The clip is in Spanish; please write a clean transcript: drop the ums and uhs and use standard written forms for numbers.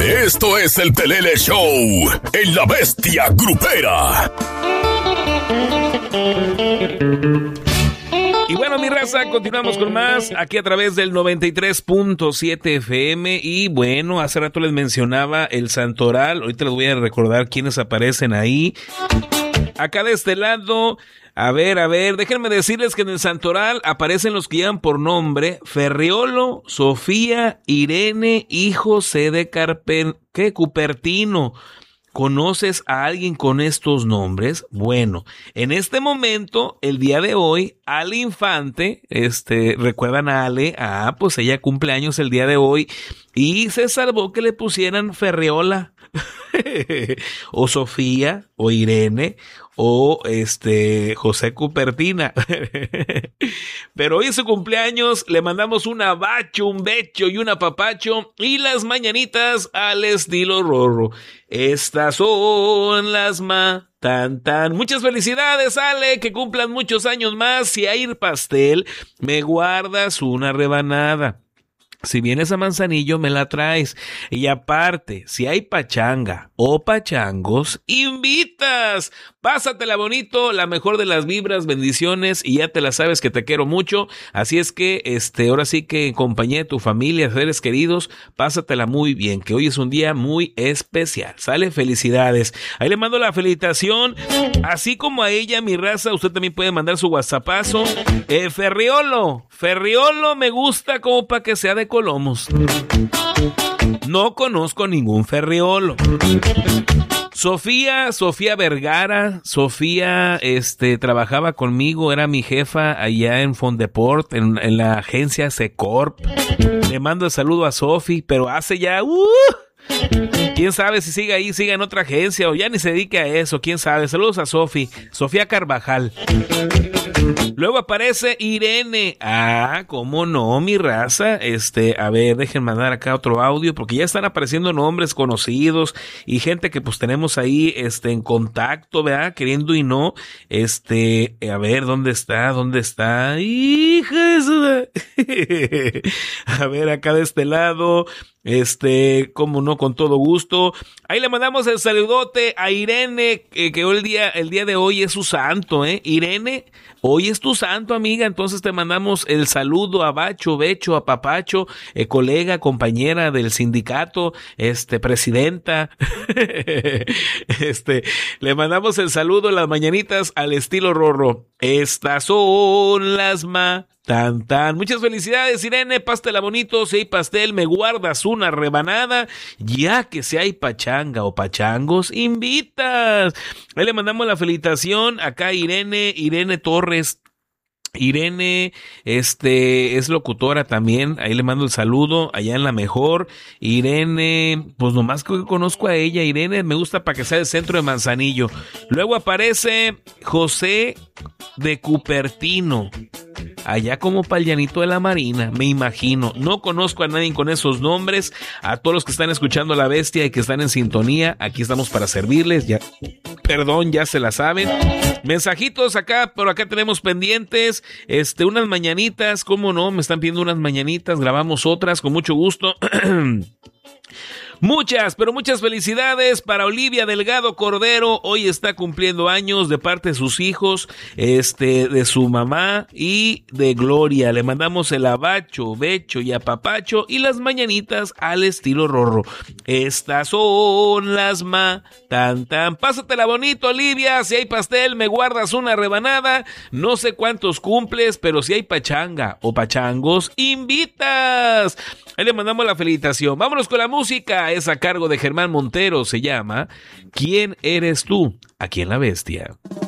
Esto es el Pelele Show en La Bestia Grupera. Y bueno, mi raza, continuamos con más aquí a través del 93.7 FM. Y bueno, hace rato les mencionaba el Santoral. Ahorita les voy a recordar quiénes aparecen ahí. Acá de este lado, a ver, déjenme decirles que en el Santoral aparecen los que llevan por nombre Ferriolo, Sofía, Irene y José de Cupertino. ¿Conoces a alguien con estos nombres? Bueno, en este momento, el día de hoy, Ale Infante, ¿recuerdan a Ale? Pues ella cumple años el día de hoy y se salvó que le pusieran Ferriola, o Sofía, o Irene, o José Cupertina. Pero hoy es su cumpleaños, le mandamos un abacho, un becho y un apapacho y las mañanitas al estilo Rorro. Estas son las tan. Muchas felicidades, Ale, que cumplan muchos años más. Si hay pastel, me guardas una rebanada. Si vienes a Manzanillo, me la traes. Y aparte, si hay pachanga o pachangos, invitas. Pásatela bonito, la mejor de las vibras, bendiciones, y ya te la sabes que te quiero mucho. Así es que, ahora sí que en compañía de tu familia, seres queridos, pásatela muy bien, que hoy es un día muy especial. Sale, felicidades. Ahí le mando la felicitación, así como a ella, mi raza, usted también puede mandar su whatsappazo. Ferriolo, me gusta como para que sea de Colomos. No conozco ningún Ferriolo. Sofía Vergara, Sofía, trabajaba conmigo, era mi jefa allá en Fondeport, en la agencia Secorp. Le mando el saludo a Sofi, pero hace ya, quién sabe si sigue ahí, sigue en otra agencia o ya ni se dedique a eso, quién sabe. Saludos a Sofía Carvajal. Luego aparece Irene. ¿Cómo no, mi raza? A ver, dejen mandar acá otro audio, porque ya están apareciendo nombres conocidos y gente que pues tenemos ahí, en contacto, ¿verdad? Queriendo y no. A ver, ¿dónde está? ¡Hija de su... A ver, acá de este lado, cómo no, con todo gusto. Ahí le mandamos el saludote a Irene, que hoy el día de hoy es su santo, Irene, hoy es tu santo, amiga, entonces te mandamos el saludo a Bacho, Becho, a Papacho, colega, compañera del sindicato, presidenta. Le mandamos el saludo en las mañanitas al estilo Rorro. Estas son las tan. Muchas felicidades, Irene, pásatela bonito. Si hay pastel, me guardas una rebanada. Ya que si hay pachanga o pachangos, invitas. Ahí le mandamos la felicitación acá a Irene Torres. Irene, es locutora también, ahí le mando el saludo, allá en La Mejor. Irene, pues nomás que conozco a ella, Irene, me gusta para que sea el centro de Manzanillo. Luego aparece José de Cupertino, allá como pa'l llanito de la Marina, me imagino. No conozco a nadie con esos nombres. A todos los que están escuchando La Bestia y que están en sintonía, aquí estamos para servirles. Ya se la saben. Mensajitos acá, por acá tenemos pendientes, unas mañanitas, cómo no, me están pidiendo unas mañanitas, grabamos otras con mucho gusto. Muchas felicidades para Olivia Delgado Cordero. Hoy está cumpliendo años de parte de sus hijos, de su mamá y de Gloria. Le mandamos el abacho, becho y apapacho y las mañanitas al estilo Rorro. Estas son las tan. Pásatela bonito, Olivia. Si hay pastel, me guardas una rebanada. No sé cuántos cumples, pero si hay pachanga o pachangos, invitas. Ahí le mandamos la felicitación. Vámonos con la música. Es a cargo de Germán Montero. Se llama ¿Quién eres tú? Aquí en La Bestia.